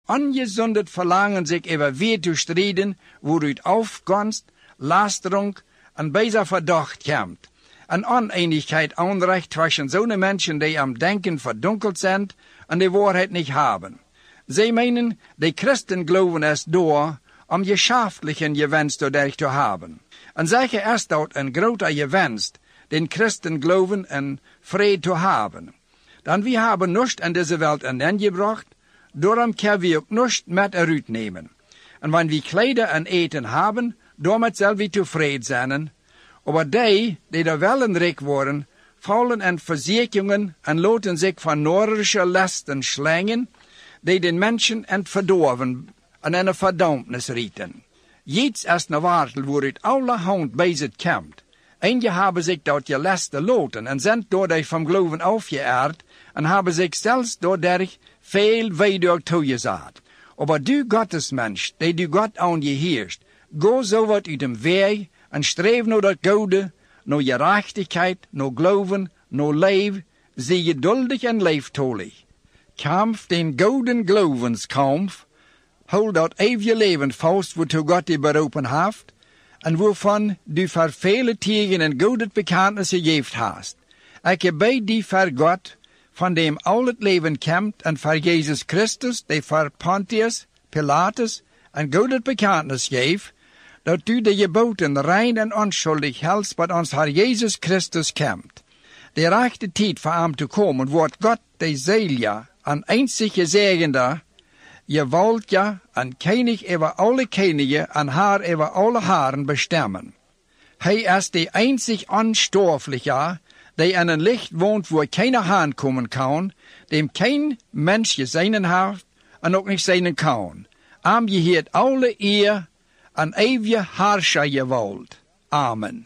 ongezondet Verlangen sich über Weh zu strijden, waaruit Aufgunst, Lasterung en bijna verdacht komt. Een oneenigheid aanrecht tussen zo'n mensen die am denken verdunkeld zijn en de waarheid niet hebben. Zij meinen, de Christen geloven is door om geschaftlichen gewenst dadurch te hebben. En zeggen is dat een groter gewenst, den Christen geloven en vrede te hebben. Dan we hebben niets in deze wereld aangebracht, daarom kunnen we ook niets met eruit nemen. En wanneer we kleider en eten hebben, daarmee zullen we tevreden zijn. Maar die er wel een rijk worden, vallen in verzekeringen en laten zich van noordische lasten slengen, die den mensen in verdorven en in een verdampnis rieten. Iets is een wartel waaruit alle hand bezig komt. Eenigen hebben zich dat je lasten laten en zijn doordat van geloven afgeëerd en hebben zich zelfs doordat veel weidelijk toegezet. Maar du Gottesmensch, die du God aan je heerst, go zo wat uit hem weg en streef naar dat goede, naar gerechtigheid, naar geloven, naar leven, zie geduldig en leeftolig. Kampf den gouden gelovenskampf, hou dat eeuwige leven vast waartoe God je beroepen heeft, en waarvan du voor vele tegen een goede bekentenis gegeven hast. Ik heb bij die voor God, van dem al het leven komt, en voor Jezus Christus, die voor Pontius, Pilatus, een goede bekentenis geeft, dat du de geboten rein en onschuldig helst, wat ons Heer Jezus Christus komt. De rechte tijd voor hem te komen, wordt God de Zelia, een einzige zegende, je wilt ja een koning over alle koningen en haar over alle haren bestemmen. Hij is de einzig onsterfelijke, die in een licht woont waar keiner haan komen kan, dem geen mens gezien heeft en ook niet zijn kan. Am je heert alle eer en eeuwige harscher je wilt. Amen.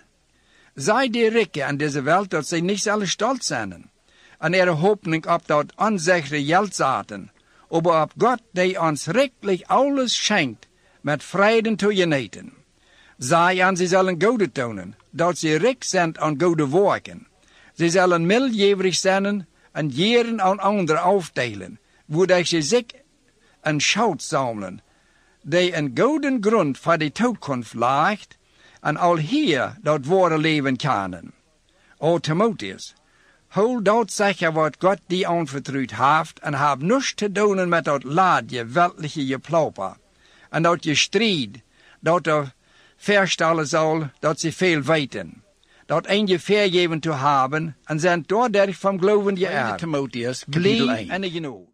Zij de rijken in deze wereld dat zij niet zullen stolz zijn en ihre hoopning op dat onzegre geld zaten, aber op God die ons rijkelijk alles schenkt met vrede te genieten. Zij en ze zullen goede tonen, dat ze rijk zijn aan goede werken. Ze zullen mildgevig zijn en jaren aan anderen afdelen, waardoor ze zich een schat zamelen, die een gouden grond voor de toekomst legt en al hier dat ware leven kunnen. O Timotheus, hou dat zeggen wat God die aanvertrouwd heeft en heb niets te doen met dat laadje weltliche geplauper. En dat je strijd, dat er verstellen zal dat ze veel weten. Dat een vergeven te hebben en zijn doordat van geloven geëerd. Timotheus, kapitel 1.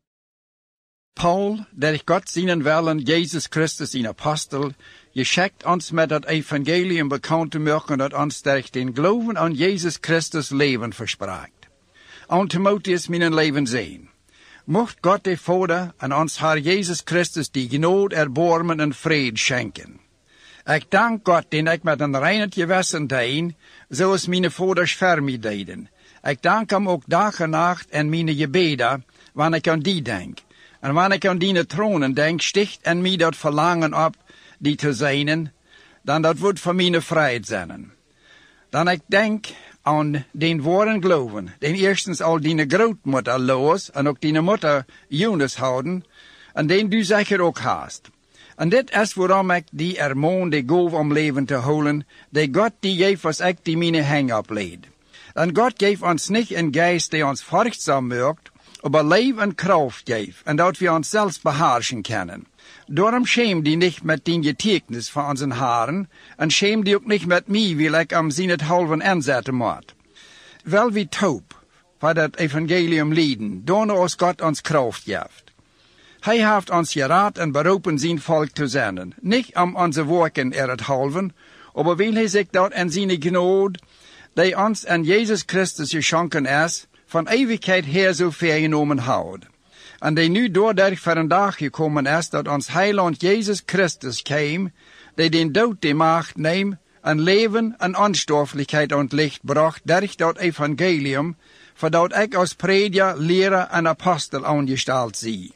Paul, der Gott seinen Willen, Jesus Christus, zijn Apostel, geschickt ons met het evangelium bekend te maken dat ons durch den geloven aan Jesus Christus leven verspraakt. Aan Timotheus mijn leven zijn. Mocht God de Vader en ons Heer Jesus Christus die genade, erbarmen en vrede schenken. Ik dank God, den ik met een reinheid gewessen dien, zoals mijn vaders voor mij deden. Ik dank hem ook dag en nacht in mijn gebeden, wanneer ik aan die denk. En wanneer ik aan die tronen denk, sticht en mij dat verlangen op die te zijn, dan dat wordt voor mijn vrijheid zijn. Dan ik denk aan den woorden geloven, den eerstens al die grootmoeder Lois en ook die moeder Jonas houden, en den du zeker ook haast. En dit is waarom ik die ermoonde goof om leven te houden, die God die geeft als ik die mijn hang opleid. En God geeft ons niet een geest die ons vruchtzaam maakt, maar leven en kracht geeft, en dat we ons zelfs beheerschen kunnen. Daarom schäm die niet met die getekens van onze haren, en schäm die ook niet met mij, wil ik am zien het halven inzetten moet. Wel wie taub, voor dat evangelium lieden, dan als God ons kracht geeft. Hij heeft ons geraad en beroepen zijn volk te zenden, niet om onze werken het halven, maar wil hij zich dat in zijn genade, die ons in Jezus Christus geschonken is, van eeuwigheid her zo vergenomen houdt. En die nu doordat voor een dag gekomen is, dat ons heiland Jezus Christus kwam, die den dood de macht neemt, en leven en onsterfelijkheid aan het licht bracht, durch dat evangelium, voordat ik als prediker, leraar en apostel aangesteld zie.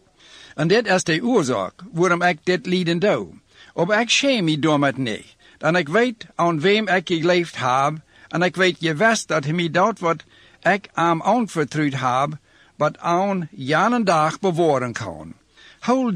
En dit is de oorzaak waarom ik dit lieden doe. Maar ik schäm me daarmee niet, dan ik weet aan wem ik geleefd heb, en ik weet gewest dat hij mij dat wat ik hem aanvertrouwd heb, wat aan jaren dag bewaren kan.